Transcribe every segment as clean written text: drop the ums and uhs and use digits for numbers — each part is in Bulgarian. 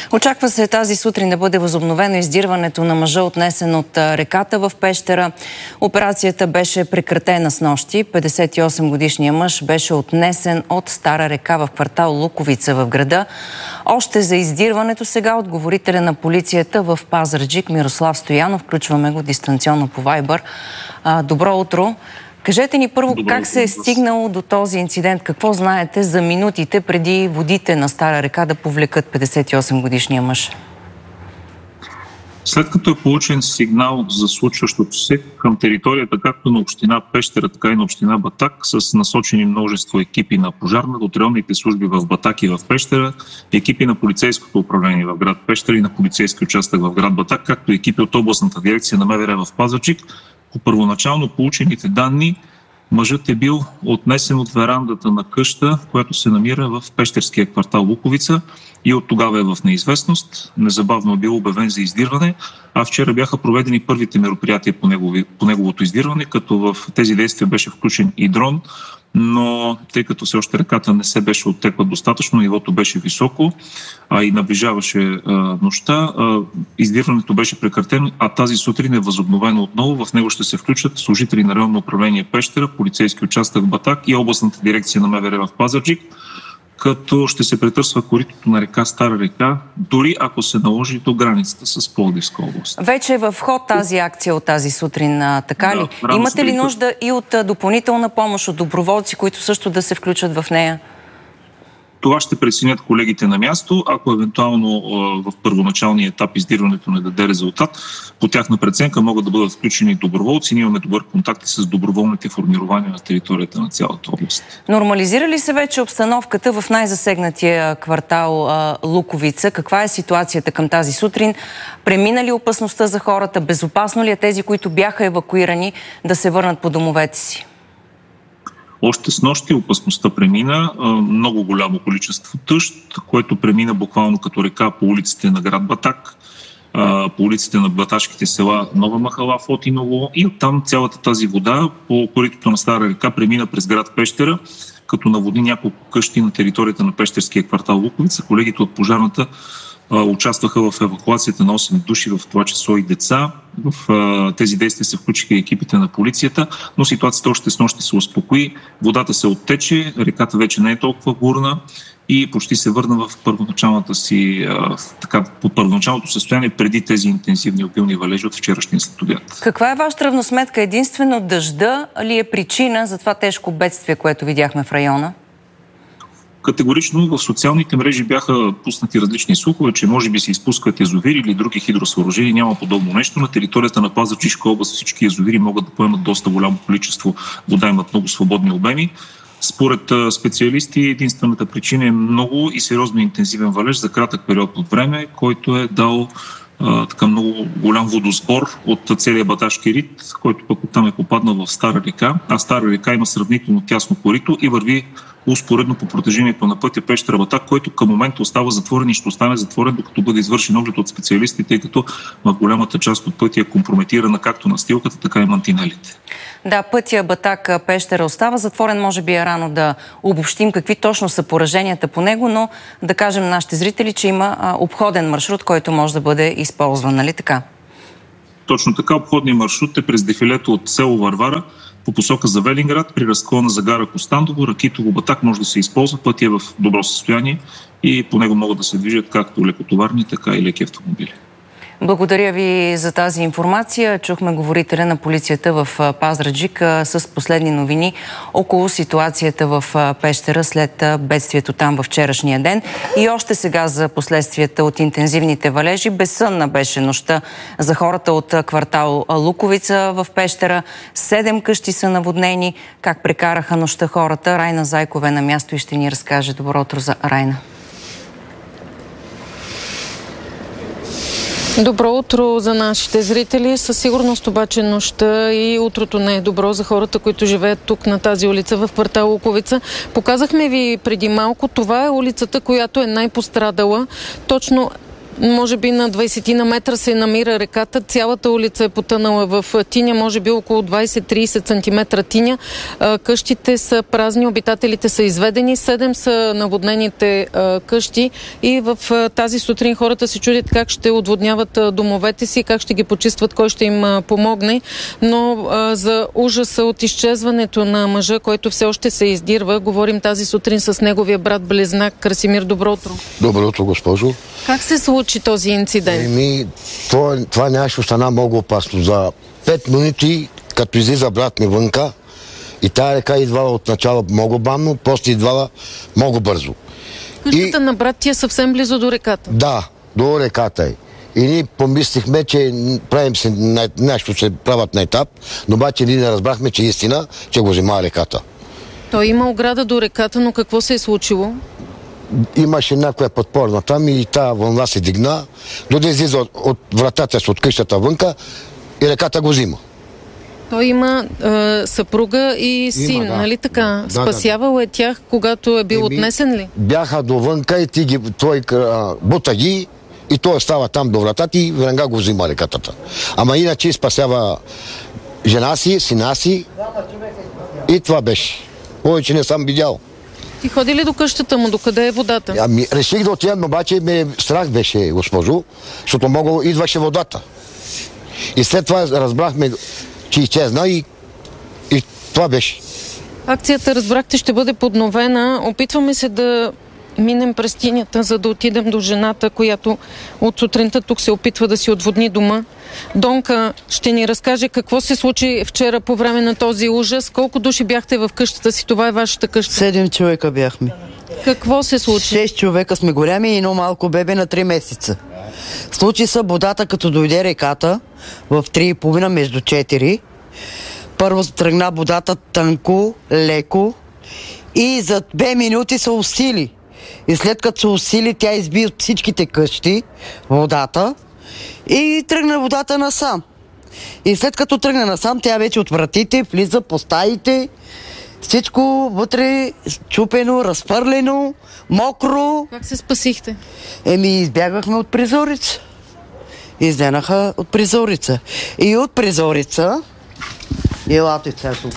Очаква се тази сутрин да бъде възобновено издирването на мъжа, отнесен от реката в Пещера. Операцията беше прекратена снощи. 58-годишният мъж беше отнесен от Стара река в квартал Луковица в града. Още за издирването сега от говорителя на полицията в Пазарджик Мирослав Стоянов. Включваме го дистанционно по Viber. Добро утро! Кажете ни първо как се е стигнало до този инцидент? Какво знаете за минутите преди водите на Стара река да повлекат 58-годишния мъж? След като е получен сигнал за случващото се към територията както на община Пещера, така и на община Батак, с насочени множество екипи на пожарна, от районните служби в Батак и в Пещера, екипи на полицейското управление в град Пещера и на полицейски участък в град Батак, както и екипи от областната дирекция на МВР в Пазарджик, по първоначално получените данни, мъжът е бил отнесен от верандата на къща, която се намира в пещерския квартал Луковица и от тогава е в неизвестност. Незабавно е бил обявен за издирване, а вчера бяха проведени първите мероприятия по неговото издирване, като в тези действия беше включен и дрон, но тъй като все още реката не се беше оттекла достатъчно, нивото беше високо, и наближаваше нощта, издирването беше прекратено, а тази сутрин е възобновено отново. В него ще се включат служители на районно управление Пещера, полицейски участък Батак и областната дирекция на МВР в Пазарджик, като ще се претърсва коритото на река Стара река, дори ако се наложи до границата с Пловдивска област. Вече е в ход тази акция от тази сутрин, така ли? Имате ли нужда и от допълнителна помощ от доброволци, които също да се включат в нея? Това ще преценят колегите на място. Ако евентуално в първоначалния етап издирването не даде резултат, по тяхна преценка могат да бъдат включени доброволци. Ние имаме добър контакт с доброволните формирования на територията на цялата област. Нормализира ли се вече обстановката в най-засегнатия квартал Луковица? Каква е ситуацията към тази сутрин? Премина ли опасността за хората? Безопасно ли е тези, които бяха евакуирани, да се върнат по домовете си? Още снощи опасността премина, много голямо количество тъжд, което премина буквално като река по улиците на град Батак, по улиците на баташките села Нова махала, Фотиново, и оттам цялата тази вода по коритото на Стара река премина през град Пещера, като наводни няколко къщи на територията на пещерския квартал Луковица. Колегите от пожарната участваха в евакуацията на 8 души, в това число и деца. В тези действия се включиха и екипите на полицията, но ситуацията още с нощи се успокои. Водата се оттече, реката вече не е толкова бурна и почти се върна в първоначалното състояние преди тези интензивни обилни валежи от вчерашния следобед. Каква е вашата равносметка? Единствено дъжда ли е причина за това тежко бедствие, което видяхме в района? Категорично в социалните мрежи бяха пуснати различни слухове, че може би се изпускат язовири или други хидросъоръжения. Няма подобно нещо. На територията на Пазарджишка област всички язовири могат да поемат доста голямо количество вода, имат много свободни обеми. Според специалисти единствената причина е много и сериозно интензивен валеж за кратък период от време, който е дал много голям водосбор от целия баташки рид, който пък оттам е попаднал в Стара река. А Стара река има сравнително тясно корито и върви успоредно по протежението на пътя Пещера Батак, който към момента остава затворен и ще остане затворен, докато бъде извършен оглед от специалисти, тъй като в голямата част от пътя е компрометирана както настилката, така и мантинелите. Да, пътя Батак Пещера остава затворен. Може би е рано да обобщим какви точно са пораженията по него, но да кажем на нашите зрители, че има обходен маршрут, който може да бъде използван, нали така? Точно така. Обходният маршрут е през дефилето от село Варвара по посока за Велинград, при разклона за гара Костандово, Ракитово, Батак може да се използва. Пътя е в добро състояние и по него могат да се движат както лекотоварни, така и леки автомобили. Благодаря ви за тази информация. Чухме говорителя на полицията в Пазарджик с последни новини около ситуацията в Пещера след бедствието там във вчерашния ден. И още сега за последствията от интензивните валежи. Безсънна беше нощта за хората от квартал Луковица в Пещера. 7 къщи са наводнени. Как прекараха нощта хората? Райна Зайкова е на място и ще ни разкаже. Добро утро за Райна. Добро утро за нашите зрители. Със сигурност обаче нощта и утрото не е добро за хората, които живеят тук на тази улица в квартал Луковица. Показахме ви преди малко. Това е улицата, която е най-пострадала. Точно може би на 20 на метра се намира реката. Цялата улица е потънала в тиня, може би около 20-30 см тиня. Къщите са празни, обитателите са изведени, 7 са наводнените къщи и в тази сутрин хората се чудят как ще отводняват домовете си, как ще ги почистват, кой ще им помогне. Но за ужаса от изчезването на мъжа, който все още се издирва, говорим тази сутрин с неговия брат-близнак Красимир. Добро утро. Добро утро, госпожо. Как се случи този инцидент? Това нещо стана много опасно. За 5 минути, като излиза брат ми вънка, и тая река идвала от начало много бавно, после идвала много бързо. Къщата на брат ти е съвсем близо до реката? Да, до реката е. И ние помислихме, че правим се нещо, се правят на етап, но обаче ние не разбрахме, че истина, че го взема реката. Той има ограда до реката, но какво се е случило? Имаше някоя подпорна там и тази вълна се дигна, до да излиза от вратата си, от къщата вънка и реката го взима. Той има съпруга и син, да. нали така? Да, Спасявал е тях, когато е бил отнесен ли? Бяха до вънка и той бута ги и той става там до вратата и веднага го взима реката. Ама иначе спасява жена си, сина си и това беше. Повече не съм видял. Ти ходи ли до къщата му? Докъде е водата? Реших да отидем, обаче страх беше, госпожо, защото много идваше водата. И след това разбрахме, че изчезна и това беше. Акцията, разбрахте, ще бъде подновена. Опитваме се да минем през тинята, за да отидем до жената, която от сутринта тук се опитва да си отводни дома. Донка ще ни разкаже какво се случи вчера по време на този ужас. Колко души бяхте в къщата си? Това е вашата къща. 7 човека бяхме. Какво се случи? 6 човека сме голями и едно малко бебе на 3 месеца. Случи се водата, като дойде реката в 3,5 между 4. Първо тръгна водата тънко, леко и за 2 минути се усили. И след като се усили, тя изби от всичките къщи водата и тръгна водата насам. И след като тръгна насам, тя вече от вратите влиза по стаите, всичко вътре чупено, разпърлено, мокро. Как се спасихте? Избягахме от прозореца. Изленаха от прозореца. И от прозореца, елате сега тук,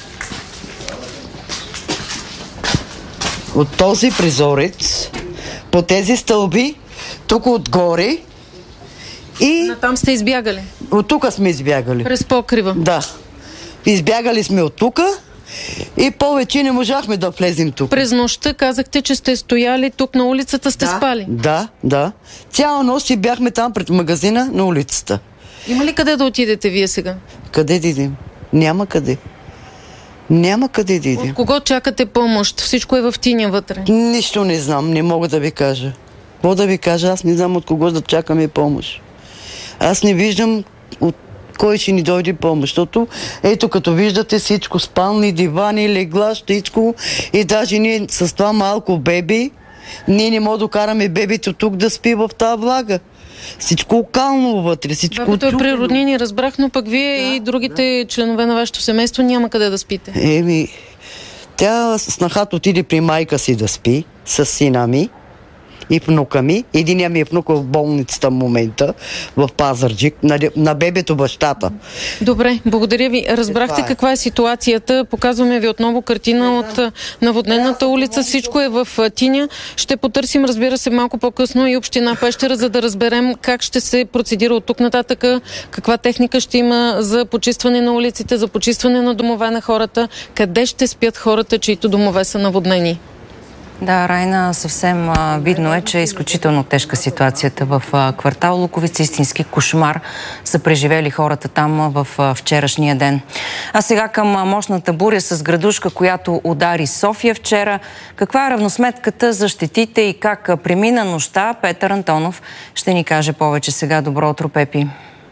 от този прозорец, по тези стълби, тук отгоре и... Там сте избягали? От тук сме избягали. През покрива? Да. Избягали сме от тук и повече не можахме да влезем тук. През нощта казахте, че сте стояли тук на улицата, сте спали? Да. Цяла нощ си бяхме там пред магазина на улицата. Има ли къде да отидете вие сега? Къде да идем? Няма къде. Няма къде да идем. От кого чакате помощ? Всичко е в тиня вътре. Нищо не знам, не мога да ви кажа. Какво да ви кажа, аз не знам от кого да чакаме помощ. Аз не виждам от кой ще ни дойде помощ, защото ето като виждате всичко, спални, дивани, легла, всичко и даже ние с това малко беби, ние не можем да караме бебето тук да спи в тази влага. Всичко окално вътре, всичко чупено. Той е природнини, разбрах, но пък вие и другите членове на вашето семейство няма къде да спите. Тя снахата отиде при майка си да спи с сина ми и внука ми. Единия ми е внука в болницата в момента, в Пазарджик, на бебето бащата. Добре, благодаря ви. Разбрахте каква е ситуацията. Показваме ви отново картина от наводнената улица. Всичко е в тиня. Ще потърсим, разбира се, малко по-късно и община Пещера, за да разберем как ще се процедира от тук нататък, каква техника ще има за почистване на улиците, за почистване на домове на хората, къде ще спят хората, чието домове са наводнени. Да, Райна, съвсем видно е, че е изключително тежка ситуацията в квартал Луковица. Истински кошмар са преживели хората там в вчерашния ден. А сега към мощната буря с градушка, която удари София вчера. Каква е равносметката за щетите и как премина нощта? Петър Антонов ще ни каже повече сега. Добро утро, Пепи.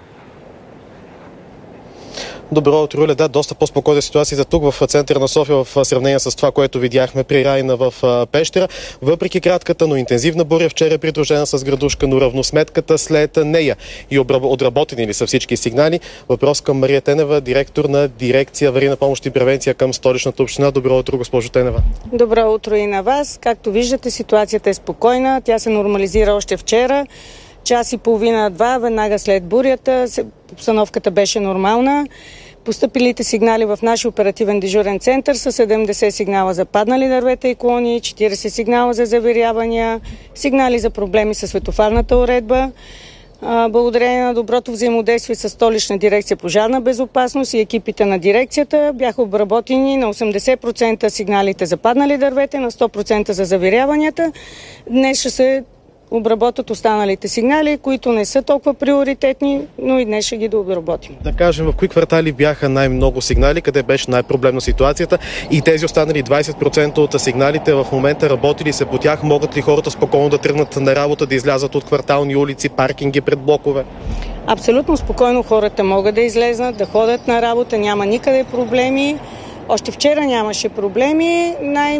Добро утро, Юля. Да, доста по-спокойна ситуация тук в центъра на София в сравнение с това, което видяхме при Райна в Пещера. Въпреки кратката, но интензивна буря вчера е придружена с градушка, но равносметката след нея и отработени ли са всички сигнали? Въпрос към Мария Тенева, директор на дирекция аварийна помощ и превенция към Столичната община. Добро утро, госпожо Тенева. Добро утро и на вас. Както виждате, ситуацията е спокойна. Тя се нормализира още вчера. час и половина-два, веднага след бурята, обстановката беше нормална. Постъпилите сигнали в нашия оперативен дежурен център са 70 сигнала за паднали дървета и клони, 40 сигнала за завирявания, сигнали за проблеми с светофарната уредба. Благодарение на доброто взаимодействие с Столична дирекция пожарна безопасност и екипите на дирекцията бяха обработени на 80% сигналите за паднали дървета, на 100% за завиряванията. Днес ще се обработят останалите сигнали, които не са толкова приоритетни, но и днес ще ги дообработим. Да кажем, в кои квартали бяха най-много сигнали, къде беше най-проблемна ситуацията и тези останали 20% от сигналите в момента работили се по тях? Могат ли хората спокойно да тръгнат на работа, да излязат от квартални улици, паркинги пред блокове? Абсолютно спокойно хората могат да излезнат, да ходят на работа, няма никъде проблеми. Още вчера нямаше проблеми.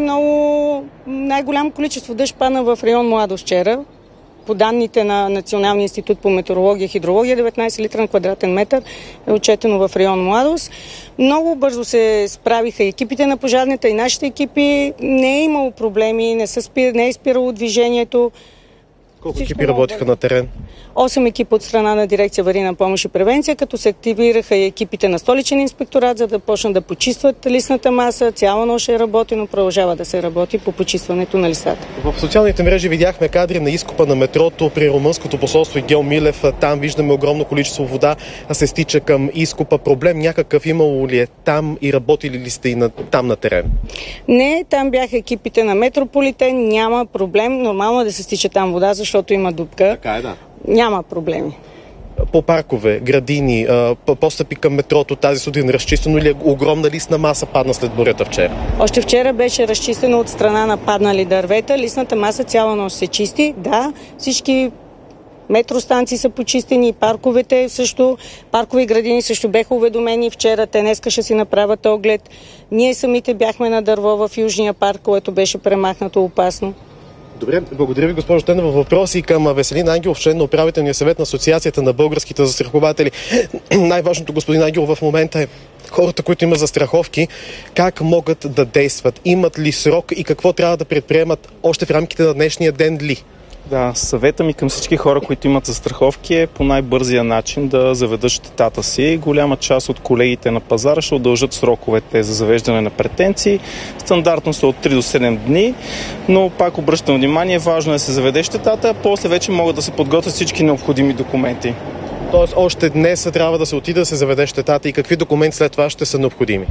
Най-голямо количество дъжд падна в район Младост вчера. По данните на Националния институт по метеорология и хидрология, 19 литра на квадратен метър е отчетено в район Младост. Много бързо се справиха екипите на пожарната и нашите екипи. Не е имало проблеми, не е спирало движението. Колко екипи работиха на терен? 8 екипа от страна на дирекция аварийна помощ и превенция, като се активираха и екипите на Столичен инспекторат, за да почнат да почистват листната маса. Цяла нощ е работи, но продължава да се работи по почистването на листата. В социалните мрежи видяхме кадри на изкопа на метрото при румънското посолство и Гео Милев. Там виждаме огромно количество вода, се стича към изкопа. Проблем някакъв имало ли е там и работили ли сте и там на терен? Не, там бяха екипите на Метрополитен. Няма проблем. Нормално е да се стича там вода, защото има дупка. Така е, да. Няма проблеми. По паркове, градини, постъпи към метрото тази сутрин разчистено или огромна листна маса падна след бурята вчера? Още вчера беше разчистено от страна на паднали дървета. Листната маса цяла нощ се чисти. Да, всички метростанции са почистени и парковете също. Паркови и градини също беха уведомени вчера. Те днеска ще си направят оглед. Ние самите бяхме на дърво в Южния парк, което беше премахнато опасно. Добре, благодаря ви, госпожо Тенева. Въпроси към Веселин Ангелов, член на управителния съвет на Асоциацията на българските застрахователи. Най-важното, господин Ангелов, в момента е хората, които имат застраховки, как могат да действат? Имат ли срок и какво трябва да предприемат още в рамките на днешния ден ли? Да, съвета ми към всички хора, които имат застраховки е по най-бързия начин да заведат щетата си. Голяма част от колегите на пазара ще удължат сроковете за завеждане на претенции. Стандартно са от 3 до 7 дни, но пак обръщам внимание, важно е да се заведе щетата, а после вече могат да се подготвят всички необходими документи. Тоест още днес трябва да се отиде да се заведе щетата и какви документи след това ще са необходими?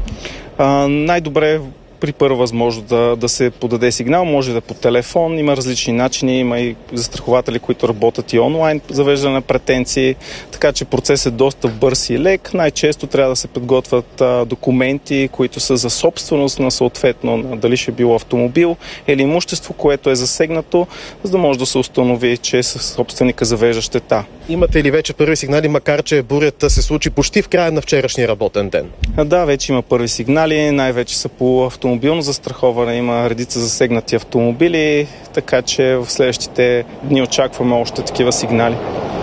Най-добре при първа възможност да се подаде сигнал, може да по телефон, има различни начини, има и застрахователи, които работят и онлайн, завеждане на претенции, така че процесът е доста бърз и лек. Най-често трябва да се подготвят документи, които са за собственост на съответно, дали ще било автомобил или имущество, което е засегнато, за да може да се установи, че собственика завежда щета. Имате ли вече първи сигнали, макар че бурята се случи почти в края на вчерашния работен ден? Да, вече има първи сигнали, най-вече са по автомобилно застраховане, има редица засегнати автомобили, така че в следващите дни очакваме още такива сигнали.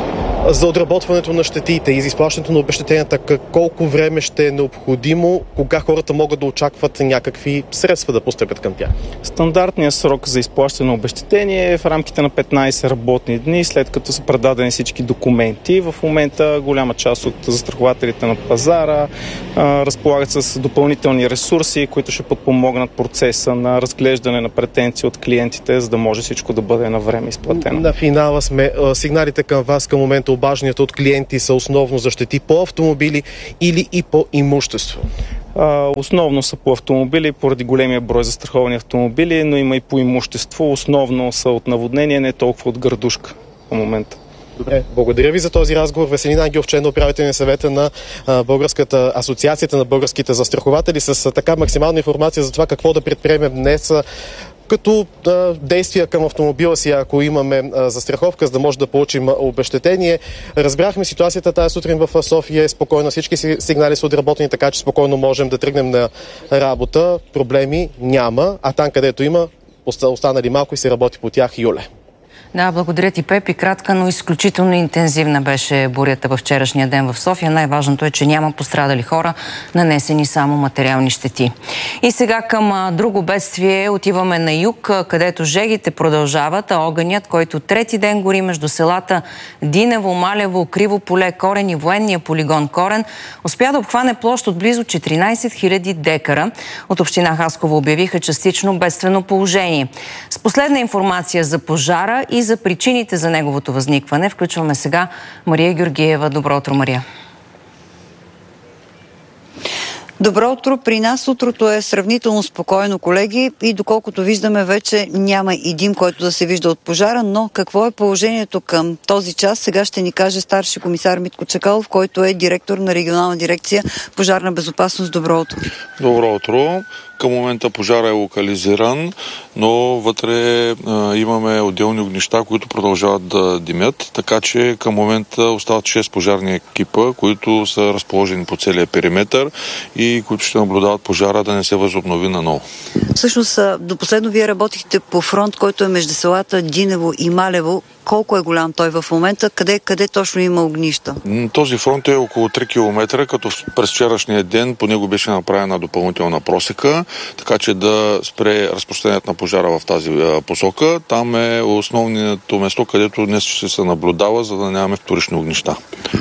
За отработването на щетите и за изплащането на обезщетенията, колко време ще е необходимо, кога хората могат да очакват някакви средства да постъпят към тях? Стандартният срок за изплащане на обезщетение е в рамките на 15 работни дни, след като са предадени всички документи. В момента голяма част от застрахователите на пазара разполагат с допълнителни ресурси, които ще подпомогнат процеса на разглеждане на претенции от клиентите, за да може всичко да бъде на време изплатено. На финала сме. Сигналите към вас към момента обажданията от клиенти са основно за щети по автомобили или и по имущество? Основно са по автомобили, поради големия брой застраховани автомобили, но има и по имущество. Основно са от наводнение, не толкова от градушка в момента. Добре, благодаря ви за този разговор. Веселин Ангелов, член на управителния съвета на Българската асоциацията на българските застрахователи, с така максимална информация за това какво да предприемем днес като действия към автомобила си, ако имаме застраховка, за да може да получим обезщетение. Разбрахме ситуацията тази сутрин в София е спокойна. Всички сигнали са отработени, така че спокойно можем да тръгнем на работа. Проблеми няма, а там където има, останали малко и се работи по тях. Юле. Да, благодаря ти, Пепи. Кратка, но изключително интензивна беше бурята във вчерашния ден в София. Най-важното е, че няма пострадали хора, нанесени само материални щети. И сега към друго бедствие отиваме на юг, където жегите продължават, а огънят, който трети ден гори между селата Динево, Малево, Криво поле, Корен и военния полигон Корен, успя да обхване площ от близо 14 000 декара. От община Хасково обявиха частично бедствено положение. С последна информация за пожара и за причините за неговото възникване включваме сега Мария Георгиева. Добро утро, Мария. Добро утро. При нас утрото е сравнително спокойно, колеги, и доколкото виждаме, вече няма и дим, който да се вижда от пожара, но какво е положението към този час? Сега ще ни каже старши комисар Митко Чакалов, който е директор на регионална дирекция Пожарна безопасност. Добро утро. Добро утро. Към момента пожара е локализиран, но вътре имаме отделни огнища, които продължават да димят, така че към момента остават 6 пожарни екипа, които са разположени по целия периметър и които ще наблюдават пожара да не се възобнови наново. Всъщност, до последно вие работихте по фронт, който е между селата Динево и Малево. Колко е голям той в момента? Къде точно има огнища? Този фронт е около 3 км, като през вчерашния ден по него беше направена допълнителна просека, така че да спре разпространението на пожара в тази посока. Там е основното место, където днес ще се наблюдава, за да нямаме вторични огнища.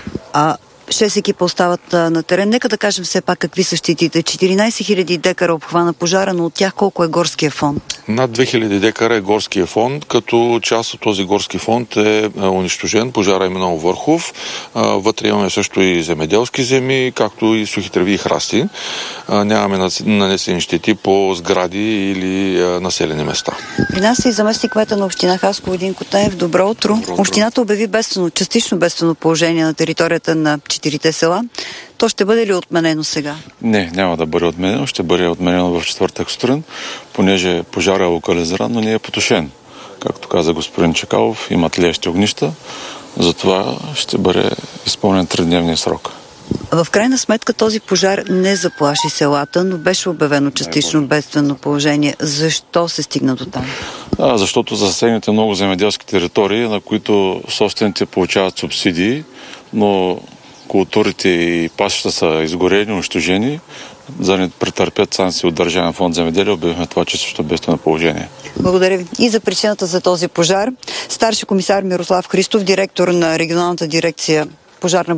6 екипа остават на терен. Нека да кажем все пак какви са щетите. 14 000 декара обхвана пожара, но от тях колко е горския фонд? Над 2000 декара е горския фонд, като част от този горски фонд е унищожен. Пожара е минал Върхов. Вътре имаме също и земеделски земи, както и сухи треви и храсти. Нямаме нанесени щети по сгради или населени места. При нас е и заместник кмета на община Хасково Един Котаев. Добро утро. Общината обяви частично бедствено положение на територията на 4 села. То ще бъде ли отменено сега? Не, няма да бъде отменено. Ще бъде отменено в четвъртък сутрин, понеже пожара е локализиран, но не е потушен. Както каза господин Чакалов, има тлеещи огнища, затова ще бъде изпълнен 3-дневния срок. В крайна сметка този пожар не заплаши селата, но беше обявено частично бедствено положение. Защо се стигна до там? Защото за засегнете много земеделски територии, на които собствените получават субсидии, но културите и пасища са изгорени, унищожени, за да не претърпят санкции от Държавен фонд земеделие, обявихме това частично бедствено положение. Благодаря ви. И за причината за този пожар, старши комисар Мирослав Христов, директор на регионалната дирекция Пожарна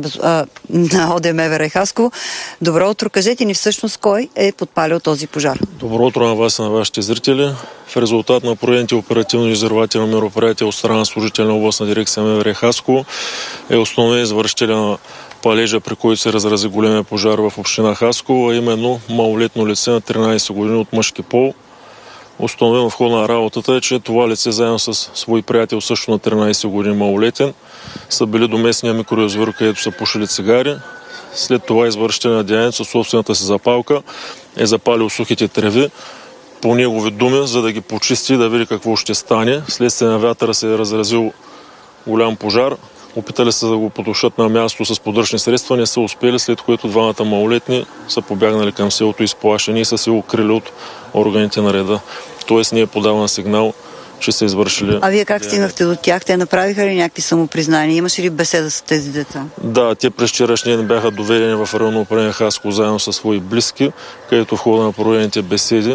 на ОДМВР Хасково. Добро утро. Кажете ни всъщност кой е подпалил този пожар. Добро утро на вас и на вашите зрители. В резултат на проведените оперативно-издирвателни мероприятия от страна на служители на областна дирекция МВР Хасково е установен извършителя на палежа, при който се разрази големия пожар в община Хасково, а именно малолетно лице на 13 години от мъжки пол. Установено в хода на работата е, че това лице заедно с свой приятел също на 13 години малолетен са били до местния микроязвир, където са пушили цигари. След това извършителят на деянието със собствената си запалка е запалил сухите треви, по негови думи, за да ги почисти, да види какво ще стане. Следствие на вятъра се е разразил голям пожар. Опитали се да го потушат на място с подръчни средства, не са успели, след което двамата малолетни са побягнали към селото изплашени и са се укрили от органите на реда. Тоест не е подаван сигнал, че са извършили... А вие как стигнахте до тях? Те направиха ли някакви самопризнания? Имаше ли беседа с тези деца? Да, те през вчерашния ден бяха доведени в районно управление Хасково заедно със свои близки, където в хода на проведените беседи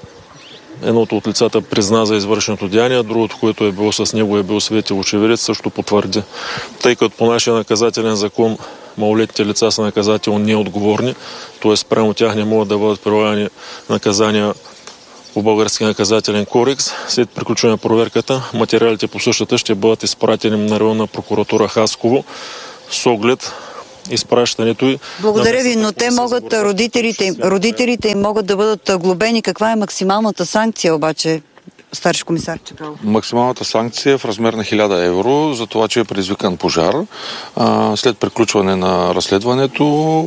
едното от лицата призна за извършеното деяние, другото, което е било с него, е бил свидетел очевидец, също потвърди. Тъй като по нашия наказателен закон малолетните лица са наказателно неотговорни, т.е. спрямо тях не могат да бъдат прилагани наказания по български наказателен кодекс. След приключване на проверката, материалите по същата ще бъдат изпратени на районна прокуратура Хасково с оглед изпращането и... Благодаря ви, но те могат, родителите им могат да бъдат глобени. Каква е максималната санкция обаче? Старши комисар Чакалов. Максималната санкция е в размер на 1000 евро за това, че е предизвикан пожар. След приключване на разследването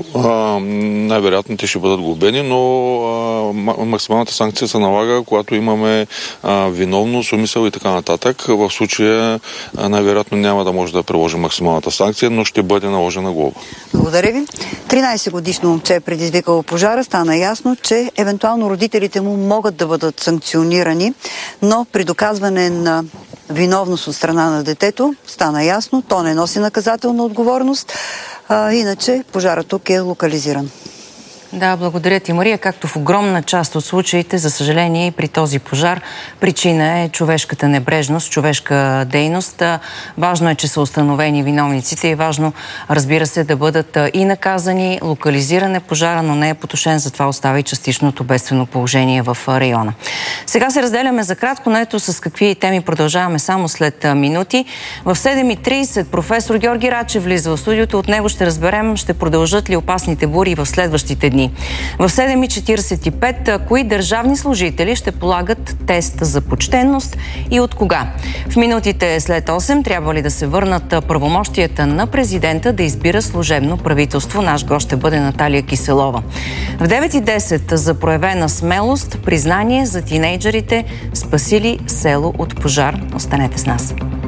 най-вероятно те ще бъдат глобени, но максималната санкция се налага, когато имаме виновност, умисъл и така нататък. В случая най-вероятно няма да може да приложи максималната санкция, но ще бъде наложена глоба. Благодаря ви. 13 годишно момче е предизвикало пожара. Стана ясно, че евентуално родителите му могат да бъдат санкционирани, но при доказване на виновност от страна на детето. Стана ясно, то не носи наказателна отговорност. Иначе пожарът тук е локализиран. Да, благодаря ти, Мария. Както в огромна част от случаите, за съжаление и при този пожар, причина е човешката небрежност, човешка дейност. Важно е, че са установени виновниците и важно, разбира се, да бъдат и наказани. Локализиран е пожара, но не е потушен, затова остава и частичното бедствено положение в района. Сега се разделяме за кратко, но ето с какви теми продължаваме само след минути. В 7:30 професор Георги Рачев влиза в студиото. От него ще разберем, ще продължат ли опасните бури в следващите дни. В 7:45 кои държавни служители ще полагат тест за почтенност и от кога? В минутите след 8 трябва ли да се върнат правомощията на президента да избира служебно правителство? Наш гост ще бъде Наталия Киселова. В 9:10 за проявена смелост, признание за тинейджерите, спасили село от пожар. Останете с нас.